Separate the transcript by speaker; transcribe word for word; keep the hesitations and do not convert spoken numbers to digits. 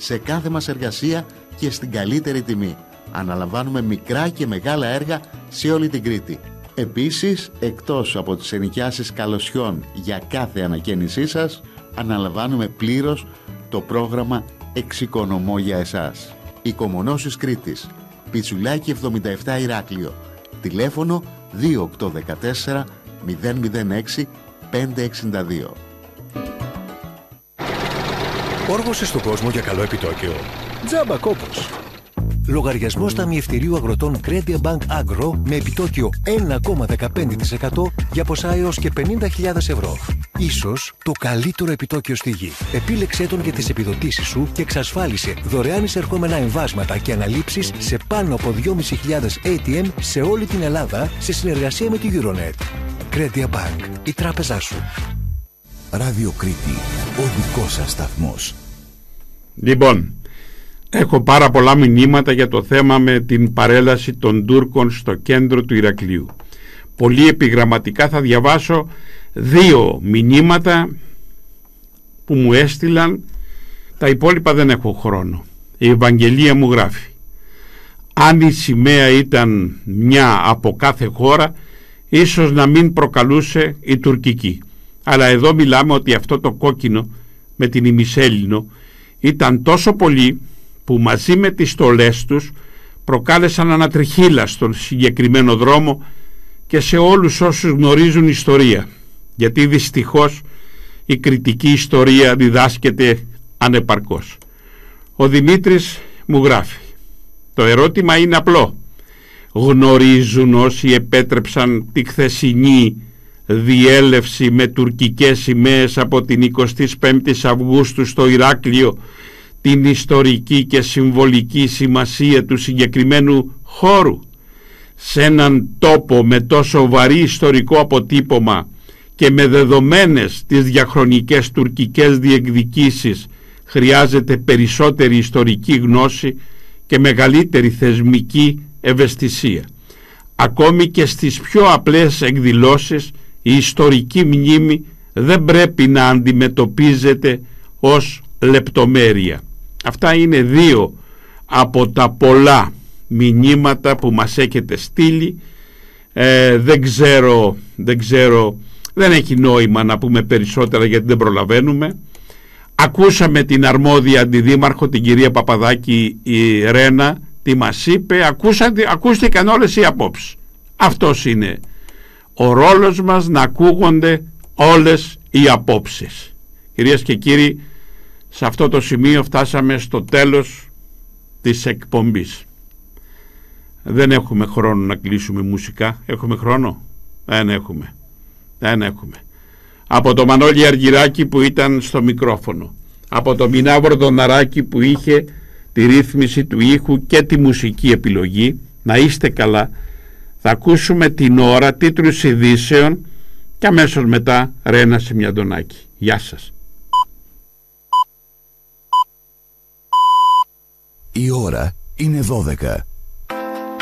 Speaker 1: σε κάθε μας εργασία και στην καλύτερη τιμή. Αναλαμβάνουμε μικρά και μεγάλα έργα σε όλη την Κρήτη. Επίσης, εκτός από τις ενοικιάσεις καλοσιών για κάθε ανακαίνισή σας, αναλαμβάνουμε πλήρως το πρόγραμμα Εξοικονομώ για εσάς. Οικομονώσεις Κρήτης, Πιτσουλάκι εβδομήντα επτά Ηράκλειο. Τηλέφωνο δύο οκτώ ένα τέσσερα μηδέν μηδέν έξι πέντε έξι δύο.
Speaker 2: Όργωσε στον κόσμο για καλό επιτόκιο. Τζάμπα κόπος. Λογαριασμός ταμιευτηρίου αγροτών Credit Bank Agro με επιτόκιο ένα κόμμα δεκαπέντε τοις εκατό για ποσά έως και πενήντα χιλιάδες ευρώ. Ίσως το καλύτερο επιτόκιο στη γη. Επίλεξέ τον για τις επιδοτήσεις σου και εξασφάλισε δωρεάν εισερχόμενα εμβάσματα και αναλήψεις σε πάνω από δυόμισι χιλιάδες έι τι εμ σε όλη την Ελλάδα σε συνεργασία με τη Euronet. Credit Bank, η τράπεζά σου.
Speaker 3: Ράδιο Κρήτη, ο δικός σας σταθμός.
Speaker 4: Λοιπόν, έχω πάρα πολλά μηνύματα για το θέμα με την παρέλαση των Τούρκων στο κέντρο του Ηρακλείου. Πολύ επιγραμματικά θα διαβάσω δύο μηνύματα που μου έστειλαν. Τα υπόλοιπα δεν έχω χρόνο. Η Ευαγγελία μου γράφει: αν η σημαία ήταν μια από κάθε χώρα, ίσως να μην προκαλούσε η τουρκική. Αλλά εδώ μιλάμε ότι αυτό το κόκκινο με την ημισέλληνο ήταν τόσο πολύ που μαζί με τις στολές τους προκάλεσαν ανατριχύλα στον συγκεκριμένο δρόμο και σε όλους όσους γνωρίζουν ιστορία, γιατί δυστυχώς η κριτική ιστορία διδάσκεται ανεπαρκώς. Ο Δημήτρης μου γράφει: το ερώτημα είναι απλό. Γνωρίζουν όσοι επέτρεψαν τη χθεσινή διέλευση με τουρκικές σημαίες από την εικοστή πέμπτη Αυγούστου στο Ηράκλειο την ιστορική και συμβολική σημασία του συγκεκριμένου χώρου? Σε έναν τόπο με τόσο βαρύ ιστορικό αποτύπωμα και με δεδομένες τις διαχρονικές τουρκικές διεκδικήσεις χρειάζεται περισσότερη ιστορική γνώση και μεγαλύτερη θεσμική ευαισθησία. Ακόμη και στις πιο απλές εκδηλώσεις η ιστορική μνήμη δεν πρέπει να αντιμετωπίζεται ως λεπτομέρεια. Αυτά είναι δύο από τα πολλά μηνύματα που μας έχετε στείλει. ε, δεν ξέρω δεν ξέρω δεν έχει νόημα να πούμε περισσότερα γιατί δεν προλαβαίνουμε. Ακούσαμε την αρμόδια αντιδήμαρχο, την κυρία Παπαδάκη, η Ρένα, τι μας είπε. Ακούσατε, ακούστηκαν όλες οι απόψεις. Αυτός είναι ο ρόλος μας, να ακούγονται όλες οι απόψεις. Κυρίες και κύριοι, σε αυτό το σημείο φτάσαμε στο τέλος της εκπομπής. Δεν έχουμε χρόνο να κλείσουμε μουσικά. Έχουμε χρόνο? Δεν έχουμε. Δεν έχουμε. Από το Μανώλη Αργυράκη που ήταν στο μικρόφωνο, από το Μινάβρο Δοναράκη που είχε τη ρύθμιση του ήχου και τη μουσική επιλογή, να είστε καλά. Θα ακούσουμε την ώρα τίτλους ειδήσεων και αμέσως μετά Ρένα Σιμιαντονάκη. Γεια σας.
Speaker 3: Η ώρα είναι δώδεκα.